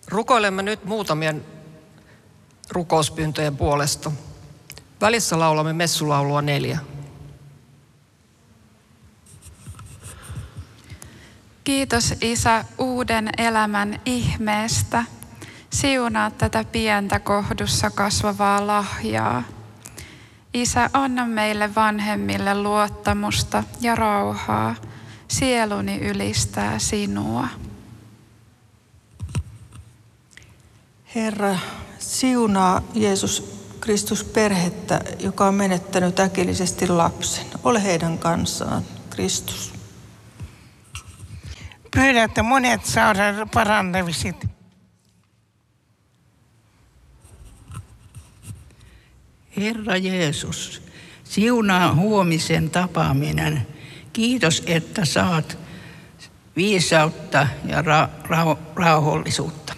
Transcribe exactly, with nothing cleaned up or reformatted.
Rukoilemme nyt muutamien rukouspyyntöjen puolesta. Välissä laulamme messulaulua neljä. Kiitos Isä uuden elämän ihmeestä. Siunaa tätä pientä kohdussa kasvavaa lahjaa. Isä, anna meille vanhemmille luottamusta ja rauhaa. Sieluni ylistää sinua. Herra, siunaa Jeesus Kristus perhettä, joka on menettänyt äkillisesti lapsen. Ole heidän kanssaan, Kristus. Pyydä, että monet saadaan parannevisit. Herra Jeesus, siunaa huomisen tapaaminen. Kiitos, että saat viisautta ja ra- ra- rauhallisuutta.